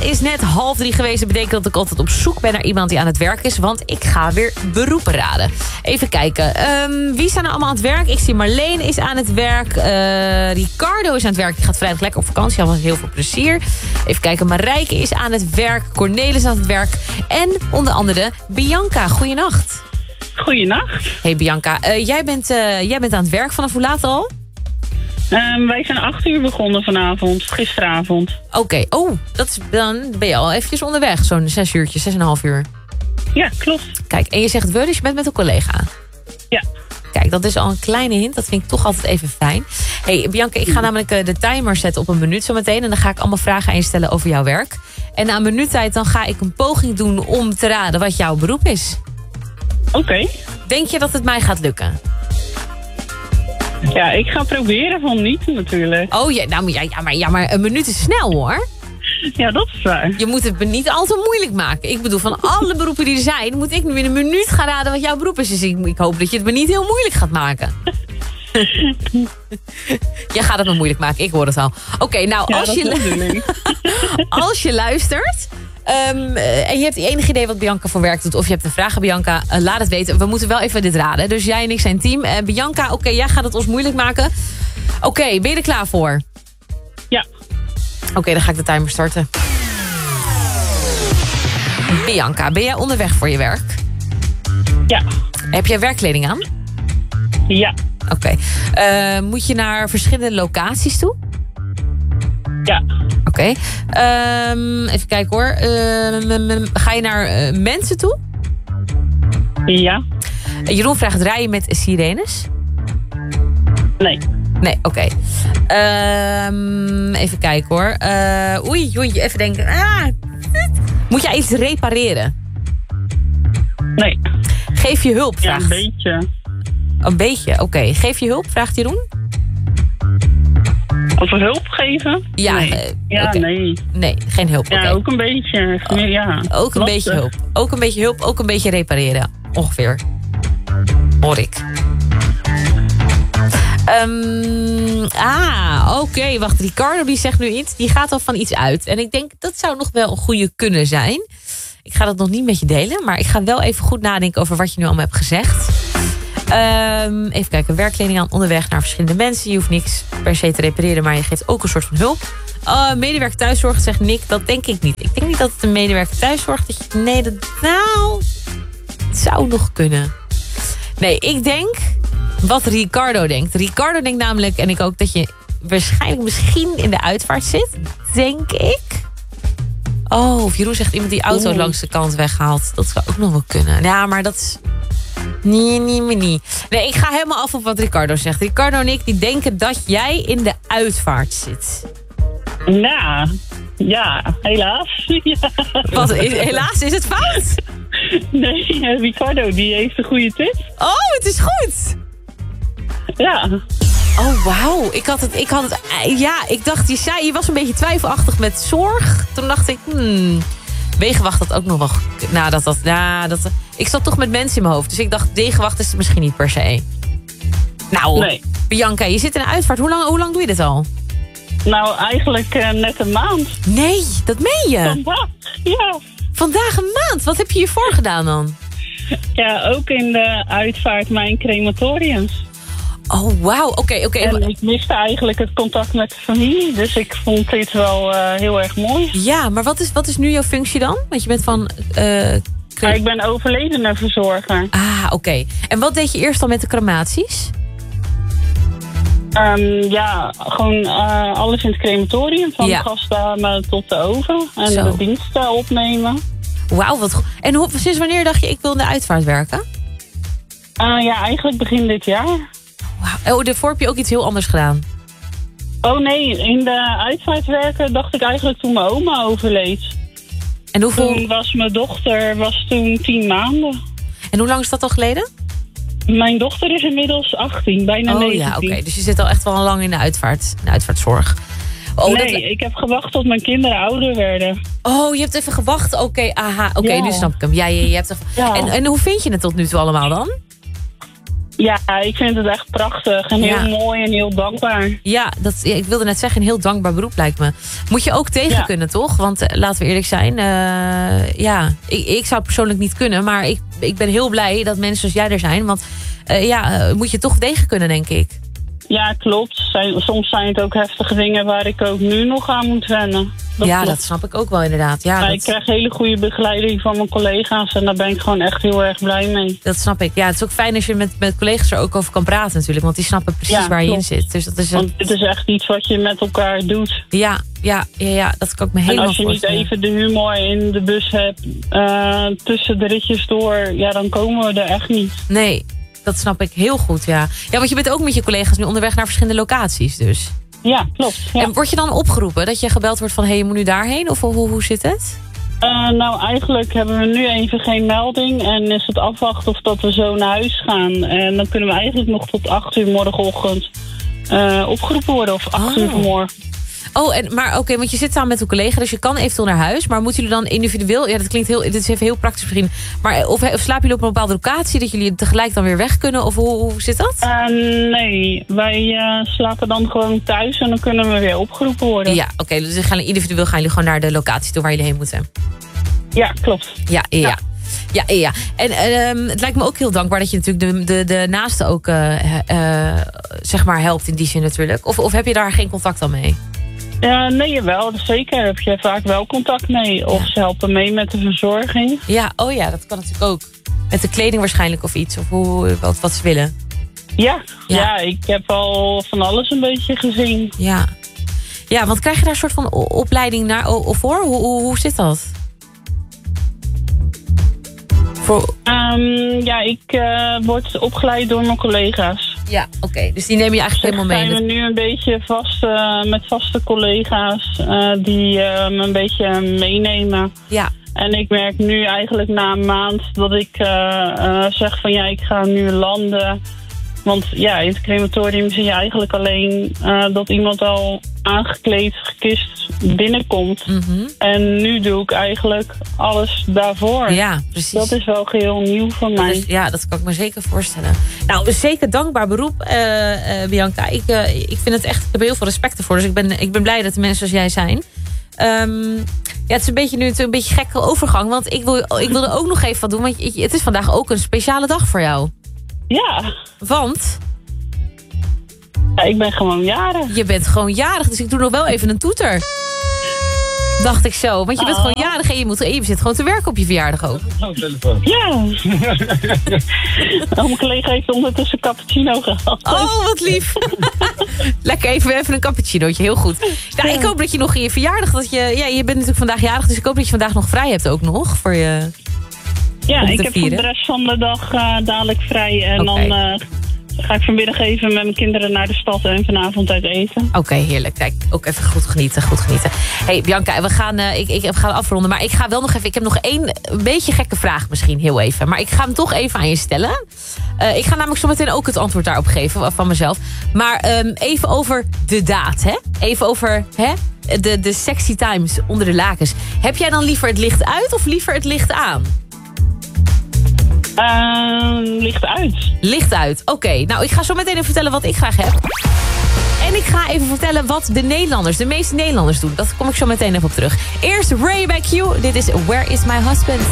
is net 2:30 geweest. Dat betekent dat ik altijd op zoek ben naar iemand die aan het werk is. Want ik ga weer beroepen raden. Even kijken. Wie staan er allemaal aan het werk? Ik zie Marleen is aan het werk. Ricardo is aan het werk. Die gaat vrijdag lekker op vakantie. Alvast heel veel plezier. Even kijken. Marijke is aan het werk. Cornelis is aan het werk. En onder andere Bianca. Goeienacht. Goeienacht. Hey Bianca. Jij bent aan het werk vanaf hoe laat al? Wij zijn 8 uur begonnen vanavond, gisteravond. Oké. Dan ben je al eventjes onderweg. Zo'n 6 uurtjes, 6,5 uur. Ja, klopt. Kijk, en je zegt we, dus je bent met een collega. Ja. Kijk, dat is al een kleine hint. Dat vind ik toch altijd even fijn. Hey Bianca, ik ga namelijk de timer zetten op 1 minuut zometeen. En dan ga ik allemaal vragen aan je stellen over jouw werk. En na 1 minuut tijd dan ga ik een poging doen om te raden wat jouw beroep is. Oké. Denk je dat het mij gaat lukken? Ja, ik ga proberen van niet natuurlijk. Oh ja, maar 1 minuut is snel hoor. Ja, dat is waar. Je moet het me niet al te moeilijk maken. Ik bedoel, van alle beroepen die er zijn, moet ik nu in 1 minuut gaan raden wat jouw beroep is. Dus ik hoop dat je het me niet heel moeilijk gaat maken. Jij gaat het me moeilijk maken, ik hoor het al. Oké, nou, Ja, als je luistert en je hebt enig idee wat Bianca voor werk doet, of je hebt een vraag aan Bianca, laat het weten. We moeten wel even dit raden. Dus jij en ik zijn team. Bianca, oké, jij gaat het ons moeilijk maken. Oké, ben je er klaar voor? Ja. Oké, dan ga ik de timer starten. Bianca, ben jij onderweg voor je werk? Ja. Heb jij werkkleding aan? Ja. Oké. Moet je naar verschillende locaties toe? Ja. Oké. Even kijken hoor. Ga je naar mensen toe? Ja. Jeroen vraagt, rij je met sirenes? Nee. Nee, oké. Even kijken hoor. Oei, even denken. Moet jij iets repareren? Nee. Geef je hulp? Ja, Vraagt. een beetje. Een beetje, oké. Geef je hulp? Vraagt Jeroen. Of hulp geven? Ja, nee. Okay. Nee. Nee, geen hulp. Ja, Okay. ook een beetje. Ja. Ook een beetje hulp. Ook een beetje hulp, ook een beetje repareren. Ongeveer. Hoor ik. Oké, wacht. Ricardo die zegt nu iets. Die gaat al van iets uit. En ik denk, dat zou nog wel een goede kunnen zijn. Ik ga dat nog niet met je delen. Maar ik ga wel even goed nadenken over wat je nu allemaal hebt gezegd. Even kijken. Werkkleding aan onderweg naar verschillende mensen. Je hoeft niks per se te repareren, maar je geeft ook een soort van hulp. Medewerker thuiszorg, zegt Nick. Dat denk ik niet. Ik denk niet dat het een medewerker thuiszorg is. Nee, het zou nog kunnen. Nee, ik denk wat Ricardo denkt. Ricardo denkt namelijk, en ik ook, dat je waarschijnlijk misschien in de uitvaart zit. Denk ik. Oh, of Jeroen zegt iemand die auto langs de kant weghaalt. Dat zou ook nog wel kunnen. Ja, maar dat is... Nee, ik ga helemaal af op wat Ricardo zegt. Ricardo en ik die denken dat jij in de uitvaart zit. Nou, ja, helaas. Ja. Wat, helaas is het fout? Nee, Ricardo die heeft een goede tip. Oh, het is goed. Ja. Oh, wauw. Ik dacht, je was een beetje twijfelachtig met zorg. Toen dacht ik, wegenwacht dat ook nog wel. Ik zat toch met mensen in mijn hoofd. Dus ik dacht, wegenwacht is het misschien niet per se. Nou, nee. Bianca, je zit in een uitvaart. Hoe lang doe je dit al? Nou, eigenlijk net een maand. Nee, dat meen je? Vandaag, ja. Vandaag een maand? Wat heb je hiervoor gedaan dan? Ja, ook in de uitvaart mijn crematoriums. Oh, wauw. Oké. En ik miste eigenlijk het contact met de familie. Dus ik vond dit wel heel erg mooi. Ja, maar wat is nu jouw functie dan? Want je bent van... ik ben overledenenverzorger. Ah, oké. En wat deed je eerst al met de crematies? Gewoon alles in het crematorium. Van de gasdame tot de oven. En de diensten opnemen. Wauw, wat goed. En sinds wanneer dacht je, ik wil in de uitvaart werken? Eigenlijk begin dit jaar. Wauw. Daarvoor heb je ook iets heel anders gedaan? Oh nee, in de uitvaart werken dacht ik eigenlijk toen mijn oma overleed. En hoeveel... Toen was mijn dochter 10 maanden. En hoe lang is dat al geleden? Mijn dochter is inmiddels 18, bijna 19. Ja, oké. Dus je zit al echt wel lang in de uitvaartzorg. Ik heb gewacht tot mijn kinderen ouder werden. Oh, je hebt even gewacht. Oké, nu snap ik hem. Ja, je hebt Ja. En hoe vind je het tot nu toe allemaal dan? Ja, ik vind het echt prachtig en heel mooi en heel dankbaar. Ja, ik wilde net zeggen, een heel dankbaar beroep lijkt me. Moet je ook tegen kunnen, toch? Want laten we eerlijk zijn, ik zou het persoonlijk niet kunnen, maar ik ben heel blij dat mensen zoals jij er zijn. Want moet je toch tegen kunnen, denk ik. Ja, klopt. Soms zijn het ook heftige dingen waar ik ook nu nog aan moet wennen. Dat snap ik ook wel inderdaad. Ja, ik krijg hele goede begeleiding van mijn collega's en daar ben ik gewoon echt heel erg blij mee. Dat snap ik. Ja, het is ook fijn als je met collega's er ook over kan praten natuurlijk, want die snappen precies waar je in zit. Dus dat is want het is echt iets wat je met elkaar doet. Ja, dat kan ik me helemaal voorstellen. En als je niet even de humor in de bus hebt tussen de ritjes door, dan komen we er echt niet. Nee, dat snap ik heel goed, ja. Ja, want je bent ook met je collega's nu onderweg naar verschillende locaties dus. Ja, klopt. Ja. En word je dan opgeroepen dat je gebeld wordt van je moet nu daarheen? Of hoe zit het? Nou, eigenlijk hebben we nu even geen melding. En is het afwachten of dat we zo naar huis gaan. En dan kunnen we eigenlijk nog tot 8 uur morgenochtend opgeroepen worden. Of 8 uur vanmorgen. Maar oké, want je zit samen met een collega, dus je kan eventueel naar huis. Maar moeten jullie dan individueel, dat klinkt dit is even heel praktisch misschien. Maar of slapen jullie op een bepaalde locatie, dat jullie tegelijk dan weer weg kunnen? Of hoe zit dat? Nee, wij slapen dan gewoon thuis en dan kunnen we weer opgeroepen worden. Ja, oké, dus individueel gaan jullie gewoon naar de locatie toe waar jullie heen moeten. Ja, klopt. Ja. En het lijkt me ook heel dankbaar dat je natuurlijk de naasten ook zeg maar helpt in die zin natuurlijk. Of heb je daar geen contact dan mee? Nee, jawel, zeker. Daar heb je vaak wel contact mee. Of ze helpen mee met de verzorging. Ja, dat kan natuurlijk ook. Met de kleding waarschijnlijk of iets. Of wat ze willen. Ja, ik heb al van alles een beetje gezien. Ja, want krijg je daar een soort van opleiding voor? Hoe zit dat? Ik word opgeleid door mijn collega's. Ja, oké. Dus die nemen je eigenlijk helemaal mee. Zijn we nu een beetje met vaste collega's die me een beetje meenemen. Ja. En ik merk nu eigenlijk na een maand dat ik zeg van ik ga nu landen. Want in het crematorium zie je eigenlijk alleen dat iemand al aangekleed, gekist binnenkomt. Mm-hmm. En nu doe ik eigenlijk alles daarvoor. Ja, precies. Dat is wel geheel nieuw voor mij. Dat kan ik me zeker voorstellen. Nou, zeker dankbaar beroep, Bianca. Ik vind het echt, ik heb er heel veel respect ervoor. Dus ik ben blij dat de mensen zoals jij zijn. Het is een beetje gekke overgang. Want ik wilde ook nog even wat doen. Want het is vandaag ook een speciale dag voor jou. Ja. Want? Ja, ik ben gewoon jarig. Je bent gewoon jarig, dus ik doe nog wel even een toeter. Dacht ik zo. Want je bent gewoon jarig en je zit gewoon te werken op je verjaardag ook. Ja. Mijn collega heeft ondertussen een cappuccino gehad. Oh, wat lief. Lekker even een cappuccinootje, heel goed. Nou, ik hoop dat je nog in je verjaardag... je bent natuurlijk vandaag jarig, dus ik hoop dat je vandaag nog vrij hebt ook nog. Voor je... Ja, ik heb voor de rest van de dag dadelijk vrij. En dan ga ik vanmiddag even met mijn kinderen naar de stad en vanavond uit eten. Oké, heerlijk. Kijk, ook even goed genieten. Hey Bianca, we gaan afronden. Maar ik ga wel nog even... Ik heb nog een beetje gekke vraag misschien, heel even. Maar ik ga hem toch even aan je stellen. Ik ga namelijk zo meteen ook het antwoord daarop geven van mezelf. Maar even over de daad, hè? Even over de sexy times onder de lakens. Heb jij dan liever het licht uit of liever het licht aan? Licht uit. Licht uit, oké. Nou, ik ga zo meteen even vertellen wat ik graag heb. En ik ga even vertellen wat de meeste Nederlanders doen. Dat kom ik zo meteen even op terug. Eerst Ray by Q. Dit is Where is My Husband?